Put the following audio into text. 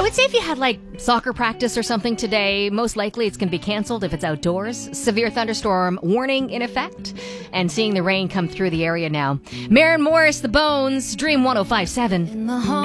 would say if you had like soccer practice or something today, most likely it's going to be canceled if it's outdoors. Severe thunderstorm warning in effect. And seeing the rain come through the area now. Maren Morris, The Bones, Dream 105.7.